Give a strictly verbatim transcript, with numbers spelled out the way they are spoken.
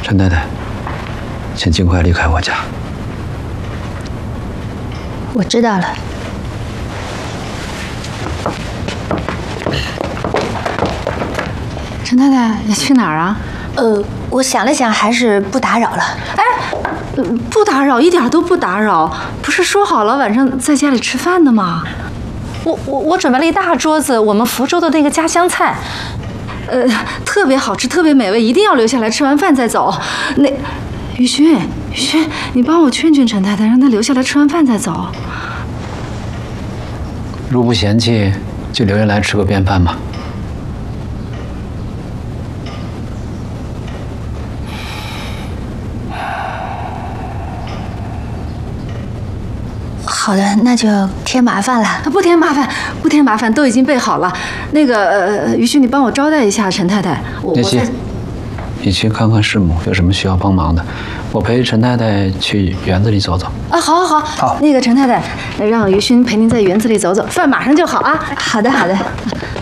陈太太，请尽快离开我家。 我知道了。 陈太太，你去哪儿啊？ 呃，我想了想，还是不打扰了。 哎，不打扰，一点都不打扰。不是说好了晚上在家里吃饭的吗？ 我我我准备了一大桌子我们福州的那个家乡菜， 呃，特别好吃，特别美味，一定要留下来吃完饭再走。那，雨勋，雨勋，你帮我劝劝陈太太，让她留下来吃完饭再走。 如不嫌弃，就留下来吃个便饭吧。 好的，那就添麻烦了。 不添麻烦，不添麻烦，都已经备好了。那个，呃，于勋，你帮我招待一下陈太太。我妍希，你去看看师母有什么需要帮忙的，我陪陈太太去园子里走走。 啊，好，好，好。 好。 那个陈太太，让于勋陪您在园子里走走，饭马上就好啊。 好的，好的。